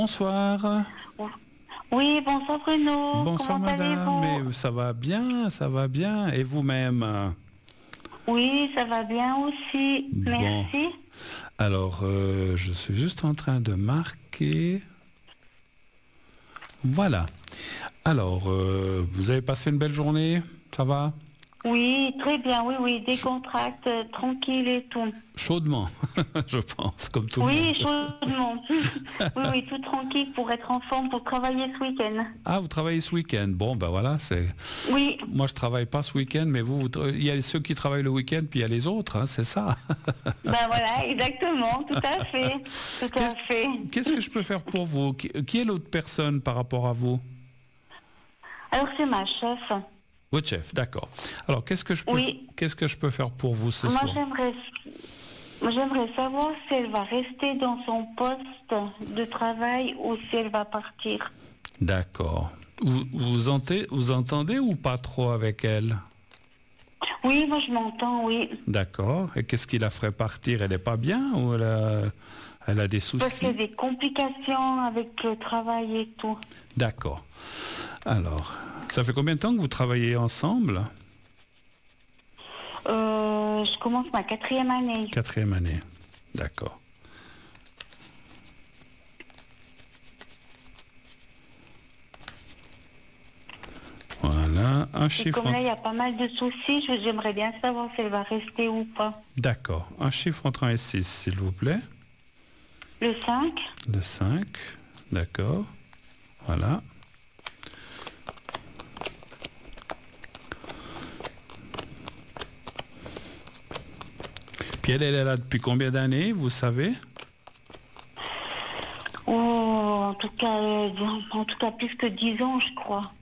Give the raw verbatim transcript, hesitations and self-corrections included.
Bonsoir. Oui, bonsoir Bruno. Bonsoir Comment madame, allez-vous? mais ça va bien, ça va bien. Et vous-même? Oui, ça va bien aussi. Bon, Merci. alors euh, je suis juste en train de marquer. Voilà. Alors, euh, vous avez passé une belle journée? Ça va? Oui, très bien. Oui, oui, décontracte, euh, tranquille et tout. Chaudement, je pense, comme tout le Oui, monde. chaudement. Oui, oui, tout tranquille pour être en forme pour travailler ce week-end. Ah, vous travaillez ce week-end? Bon, ben voilà, c'est... Oui, Moi, je travaille pas ce week-end, mais vous, vous tra- il y a ceux qui travaillent le week-end, puis il y a les autres, hein, c'est ça. ben voilà, exactement, tout à fait. Tout à Qu'est-ce fait. qu'est-ce que je peux faire pour vous? Qui, qui est l'autre personne par rapport à vous? Alors c'est ma chef. Votre chef, d'accord. Alors, qu'est-ce que je peux, Oui, qu'est-ce que je peux faire pour vous ce moi soir? j'aimerais moi, j'aimerais savoir si elle va rester dans son poste de travail ou si elle va partir. D'accord. Vous, vous, entendez, vous entendez ou pas trop avec elle? Oui, moi je m'entends, oui. D'accord. Et qu'est-ce qui la ferait partir? Elle n'est pas bien ou elle a, elle a des Parce qu'il y a soucis? des complications avec le travail et tout. D'accord. Alors, ça fait combien de temps que vous travaillez ensemble? Euh, je commence ma quatrième année. Quatrième année. D'accord. Voilà, un Et chiffre. comme là, en- il y a pas mal de soucis, je- j'aimerais bien savoir si elle va rester ou pas. D'accord. Un chiffre entre un et six, s'il vous plaît. Le cinq. Le cinq. D'accord. Voilà. Puis elle, elle est là depuis combien d'années, vous savez? Oh, en tout cas, euh, en tout cas plus que dix ans, je crois.